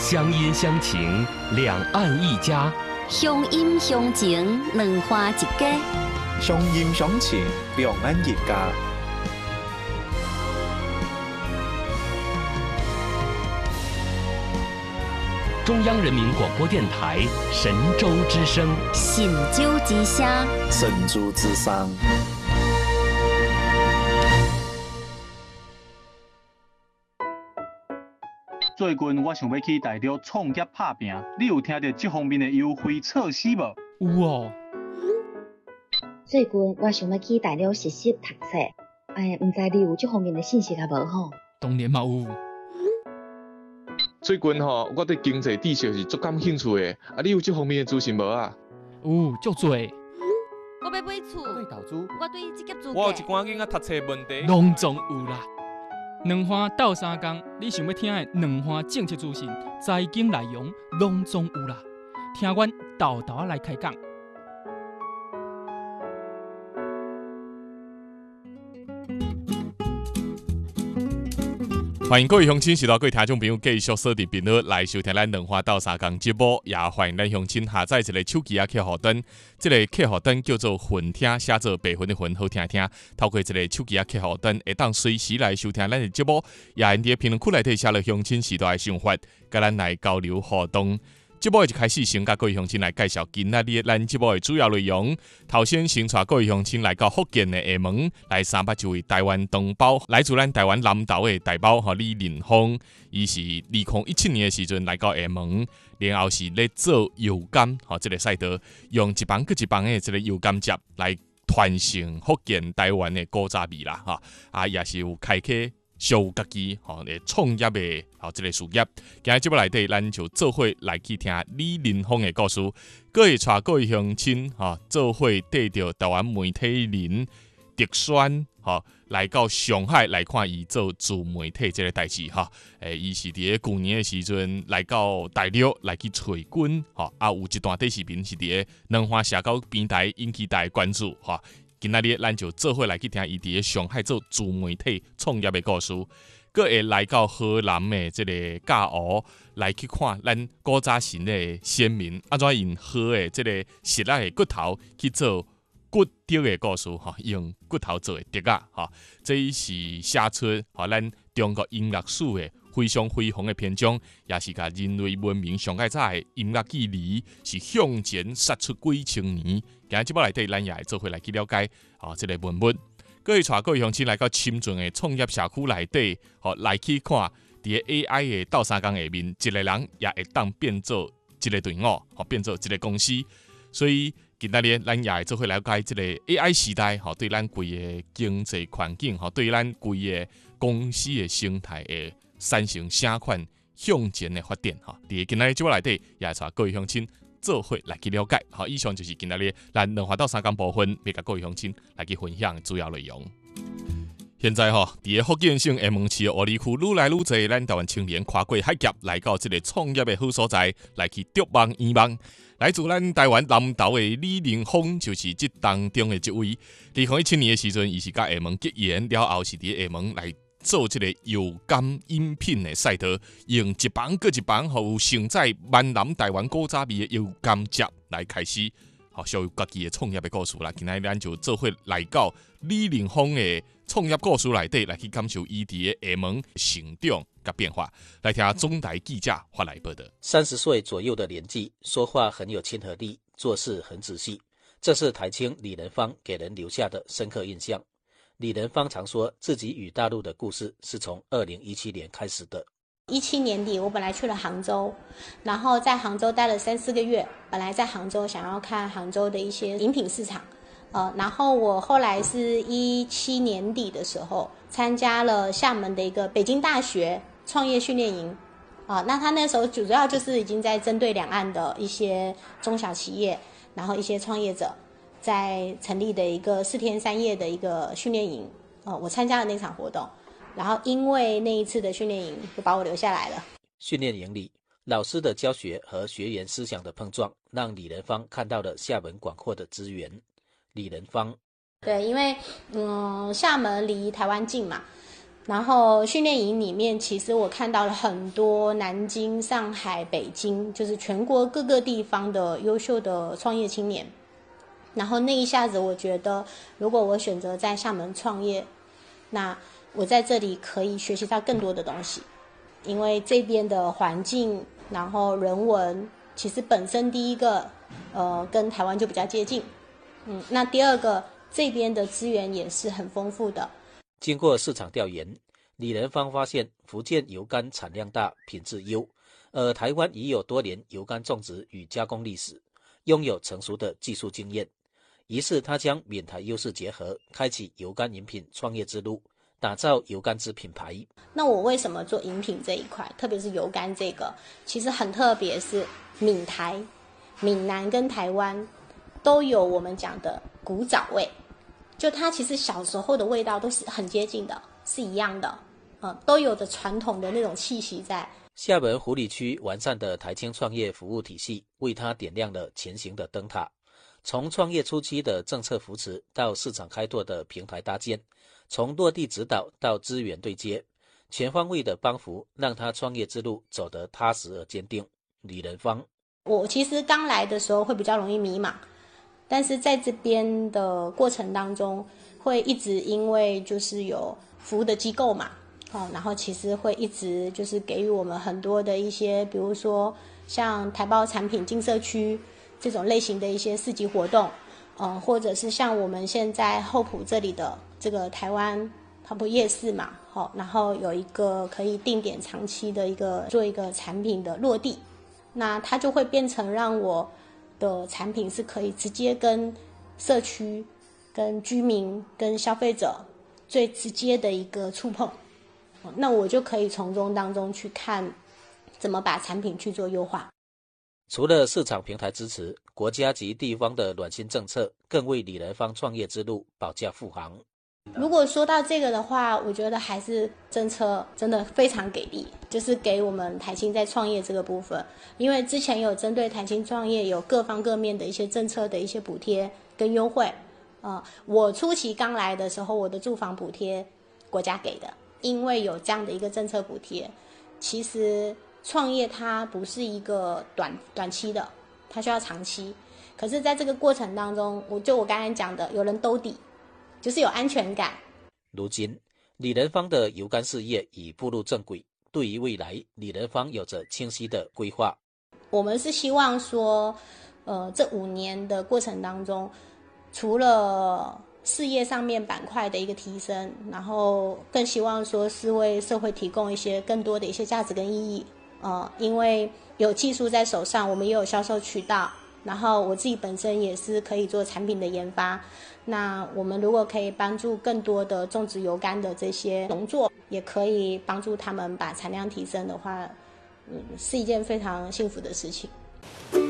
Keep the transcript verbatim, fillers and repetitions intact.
乡音乡情，两岸一家； 乡音乡情，两岸一家； 乡音乡情，两岸一家。 中央人民广播电台神州之声， 神州之声， 神州之声。 最近我想要去大陆创业打拼，你有听到这方面的优惠措施无？ 有哦。 最近我想要去大陆实习读册，哎，唔知你有这方面的信息啊无吼？ 当然嘛有。 最近吼，我对经济知识是足感兴趣的，啊，你有这方面的资讯无啊？ 有，足多。 我要买厝， 对投资， 我对职业资格， 我有一寡囡仔读册问题， 拢总有啦。两岸斗相共，你想要听的两岸政策资讯、财经内容，拢总有啦。听阮豆豆来开讲。 欢迎各位乡亲、是到各位听众朋友继续锁定频率来收听咱两岸斗相共节目，也欢迎咱乡亲下载一个手机啊客户端，这个客户端叫做混听，写做白云的云，好听听。透过这个手机啊客户端，会当随时来收听咱的节目，也因伫评论区内底写了乡亲时代的想法，甲咱来交流互动。节目一开始，先甲各位乡亲来介绍今仔日咱节目的主要内容。头先先带各位乡亲来到福建的厦门，来参捌一位台湾同胞，来自咱台湾南投的大胞和李仁峰。伊是二零一七年的时阵来到厦门，然后是咧做油柑，吼，这个赛道用一帮搁一帮的这个油柑汁来传承福建台湾的古早味啦，哈啊也是有开启。小家己吼诶创业的吼即个事业，今日节目内底，咱就做伙来去听李仁峰的故事，各会带各位乡亲吼做伙缀着台湾媒体人特选吼来到上海来看伊做自媒体即个代志哈。诶，伊是伫咧去年的时阵来到大陆来去找军吼，啊有一段短视频是伫咧两岸社交平台引起大家关注哈。今仔日咱就做伙来去听伊伫咧上海做自媒体创业的故事，阁会来到河南的即个架湖来去看咱古早神的先民安怎用河的即个石仔的骨头去做骨雕的故事哈，用骨头做的笛仔哈，这是写出哈咱中国音乐史的非常辉煌的篇章，也是甲人类文明上介早的音乐距离是向前杀出几千年。今日节目内底，咱也会做伙来去了解啊，这个文物。各位带各位乡亲来到深圳的创业社区内底，吼来去看伫 A I 的斗相共下面，一个人也会当变做一个队伍，吼变做一个公司。所以今仔日咱也会做伙了解这个 A I 时代，吼对咱规个经济环境，吼对咱规个公司的生态的产生啥款向前的发展，吼。伫今仔日节目内底，也带各位乡亲。做伙来去了解，好，以上就是今仔日咱两岸斗相共部分，要甲各位乡亲来去分享主要内容。现在吼，伫个福建省厦门市的湖里区，愈来愈侪咱台湾青年跨过海峡，来到这个创业的好所在，来去逐梦圆梦。来自咱台湾南投的李仁峰，就是这当中的一位。二零一七年的时阵，伊是甲厦门结缘了后，是伫厦门来。做这个油柑饮品的赛道，用一房搁一房，有承载闽南台湾古早味的油柑汁来开始，好，属于家己的创业的故事啦。今日咱就做伙来到李仁峰的创业故事内底，来去感受伊伫的厦门成长甲变化。来听中台记者发来报道。 三十岁左右的年纪，说话很有亲和力，做事很仔细，这是台青李仁芳给人留下的深刻印象。李仁芳常说自己与大陆的故事是从二零一七年开始的。 一七年底，我本来去了杭州，然后在杭州待了三四个月。本来在杭州想要看杭州的一些饮品市场，呃，然后我后来是一七年底的时候参加了厦门的一个北京大学创业训练营，啊、呃，那他那时候主要就是已经在针对两岸的一些中小企业，然后一些创业者。在成立的一个四天三夜的一个训练营，呃，我参加了那场活动，然后因为那一次的训练营，就把我留下来了。 训练营里，老师的教学和学员思想的碰撞，让李仁芳看到了厦门广阔的资源。李仁芳， 对，因为嗯，厦门离台湾近嘛， 然后训练营里面，其实我看到了很多南京、上海、北京，就是全国各个地方的优秀的创业青年。然后那一下子，我觉得如果我选择在厦门创业，那我在这里可以学习到更多的东西，因为这边的环境，然后人文，其实本身第一个，呃，跟台湾就比较接近，嗯，那第二个，这边的资源也是很丰富的。 经过市场调研，李仁芳发现福建油柑产量大、品质优，而台湾已有多年油柑种植与加工历史，拥有成熟的技术经验。于是他将闽台优势结合，开启油柑饮品创业之路，打造油柑汁品牌。 那我为什么做饮品这一块，特别是油柑这个，其实很特别，是闽台、闽南跟台湾都有我们讲的古早味，就它其实小时候的味道都是很接近的，是一样的，嗯，都有着传统的那种气息在。 厦门湖里区完善的台青创业服务体系，为他点亮了前行的灯塔。从创业初期的政策扶持到市场开拓的平台搭建，从落地指导到资源对接，全方位的帮扶让他创业之路走得踏实而坚定。李仁芳， 我其实刚来的时候会比较容易迷茫，但是在这边的过程当中，会一直因为就是有服务的机构嘛，哦，然后其实会一直就是给予我们很多的一些，比如说像台胞产品进社区这种类型的一些市集活动，呃，或者是像我们现在后埔这里的这个台湾花圃夜市嘛，好、哦，然后有一个可以定点长期的一个做一个产品的落地，那它就会变成让我的产品是可以直接跟社区、跟居民、跟消费者最直接的一个触碰，哦、那我就可以从中当中去看怎么把产品去做优化。 除了市场平台支持，国家及地方的暖心政策更为李仁芳创业之路保驾护航。 如果说到这个的话，我觉得还是政策真的非常给力，就是给我们台青在创业这个部分，因为之前有针对台青创业有各方各面的一些政策的一些补贴跟优惠。呃，我初期刚来的时候，我的住房补贴国家给的，因为有这样的一个政策补贴，其实创业它不是一个短短期的，它需要长期。可是在这个过程当中，我就我刚才讲的，有人兜底，就是有安全感。 如今李仁芳的油柑事业已步入正轨，对于未来李仁芳有着清晰的规划。 我们是希望说呃，这五年的过程当中，除了事业上面板块的一个提升，然后更希望说是为社会提供一些更多的一些价值跟意义。呃，因为有技术在手上，我们也有销售渠道，然后我自己本身也是可以做产品的研发。那我们如果可以帮助更多的种植油柑的这些农作，也可以帮助他们把产量提升的话，嗯，是一件非常幸福的事情。